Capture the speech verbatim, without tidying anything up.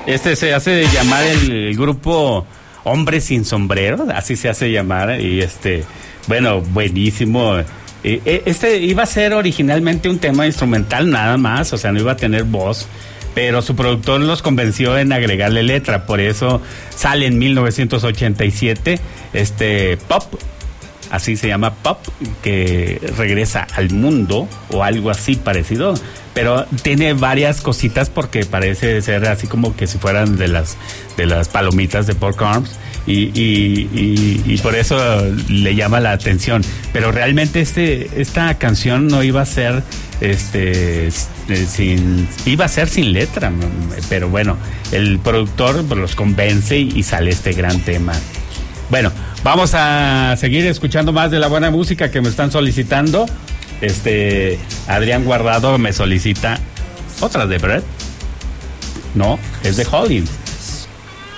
Este se hace llamar el, el grupo Hombres Sin Sombrero, así se hace llamar, y este, bueno, buenísimo. Este iba a ser originalmente un tema instrumental nada más, o sea, no iba a tener voz, pero su productor los convenció en agregarle letra, por eso sale en mil novecientos ochenta y siete este Pop, así se llama Pop, que regresa al mundo o algo así parecido, pero tiene varias cositas porque parece ser así como que si fueran de las de las palomitas de Pork Arms. Y, y, y, y por eso le llama la atención, pero realmente este esta canción no iba a ser este sin iba a ser sin letra, pero bueno, el productor los convence y, y sale este gran tema. Bueno, vamos a seguir escuchando más de la buena música que me están solicitando. Este Adrián Guardado me solicita otra de Brett. No, es de Hollins.